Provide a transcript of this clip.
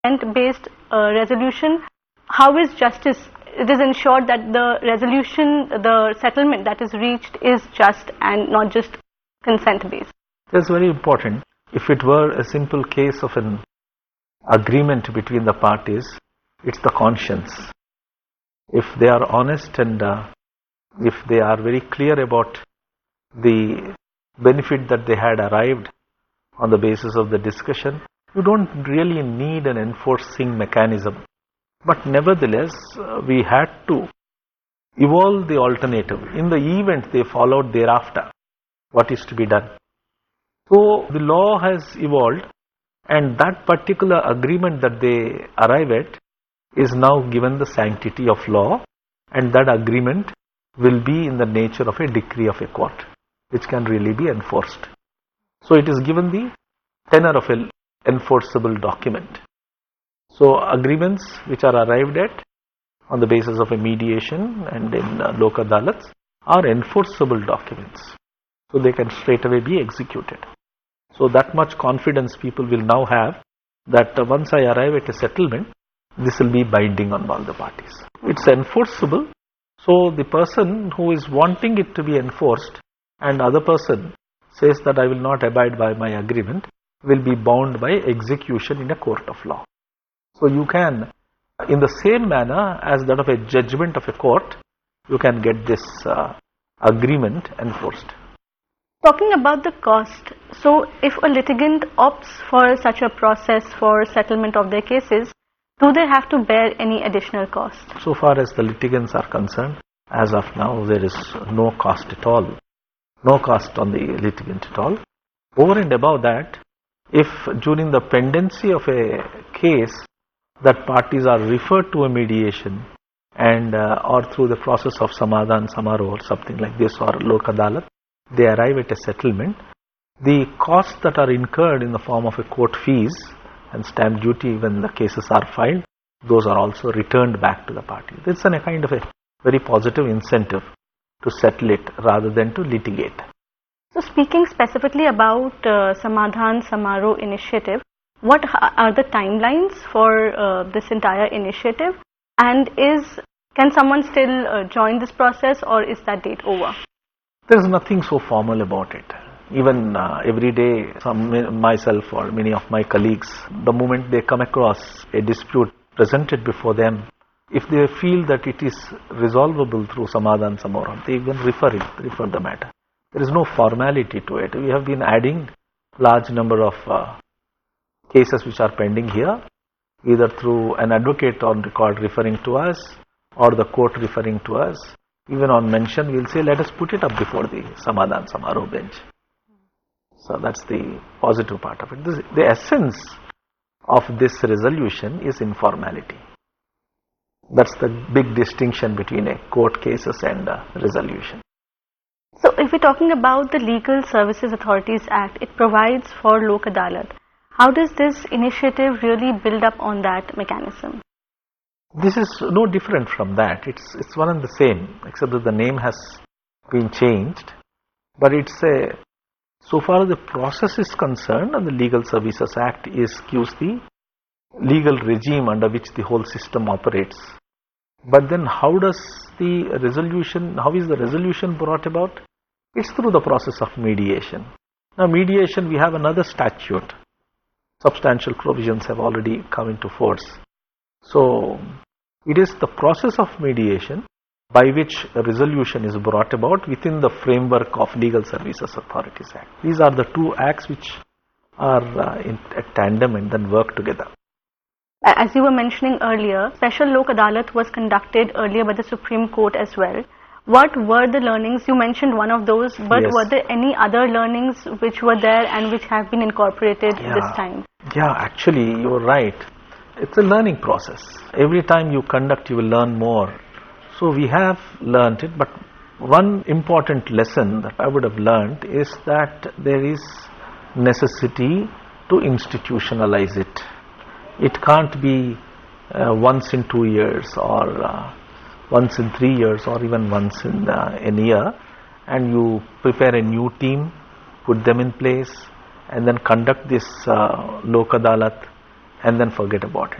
consent-based resolution, how is justice? It is ensured that the resolution, the settlement that is reached is just and not just consent-based. That's very important. If it were a simple case of an agreement between the parties, it's the conscience. If they are honest and if they are very clear about the benefit that they had arrived on the basis of the discussion, you don't really need an enforcing mechanism. But nevertheless, we had to evolve the alternative. In the event they followed thereafter, what is to be done? So the law has evolved, and that particular agreement that they arrive at is now given the sanctity of law, and that agreement will be in the nature of a decree of a court, which can really be enforced. So it is given the tenor of an enforceable document. So agreements which are arrived at on the basis of a mediation and in Lok Adalats are enforceable documents. So they can straight away be executed. So that much confidence people will now have that once I arrive at a settlement, this will be binding on all the parties. It's enforceable. So the person who is wanting it to be enforced and other person says that I will not abide by my agreement will be bound by execution in a court of law. So you can, in the same manner as that of a judgment of a court, you can get this agreement enforced. Talking about the cost, so if a litigant opts for such a process for settlement of their cases, do they have to bear any additional cost? So far as the litigants are concerned, as of now, there is no cost at all. No cost on the litigant at all. Over and above that, if during the pendency of a case that parties are referred to a mediation and or through the process of Samadhan Samaro or something like this or Lok Adalat, they arrive at a settlement, the costs that are incurred in the form of a court fees and stamp duty when the cases are filed, those are also returned back to the party. It's a kind of a very positive incentive to settle it rather than to litigate. So speaking specifically about Samadhan Samaro initiative, what are the timelines for this entire initiative, and can someone still join this process, or is that date over? There is nothing so formal about it. Even every day, myself or many of my colleagues, the moment they come across a dispute presented before them, if they feel that it is resolvable through Samadhan Samaro, they even refer the matter. There is no formality to it. We have been adding large number of cases which are pending here, either through an advocate on record referring to us or the court referring to us. Even on mention, we will say, let us put it up before the Samadhan Samaro bench. So that's the positive part of it. The essence of this resolution is informality. That's the big distinction between a court cases and a resolution. So if we're talking about the Legal Services Authorities Act, it provides for Lok Adalat. How does this initiative really build up on that mechanism? This is no different from that. It's one and the same, except that the name has been changed. But so far as the process is concerned, and the Legal Services Act gives the legal regime under which the whole system operates. But then how is the resolution brought about? It's through the process of mediation. Now mediation, we have another statute. Substantial provisions have already come into force. So it is the process of mediation by which a resolution is brought about within the framework of Legal Services Authorities Act. These are the two acts which are in tandem and then work together. As you were mentioning earlier, Special Lok Adalat was conducted earlier by the Supreme Court as well. What were the learnings? You mentioned one of those, but yes. Were there any other learnings which were there and which have been incorporated this time? Yeah, actually you're right. It's a learning process. Every time you conduct, you will learn more. So we have learned it, but one important lesson that I would have learned is that there is necessity to institutionalize it. It can't be once in 2 years or once in 3 years or even once in a year, and you prepare a new team, put them in place, and then conduct this Lok Adalat and then forget about it.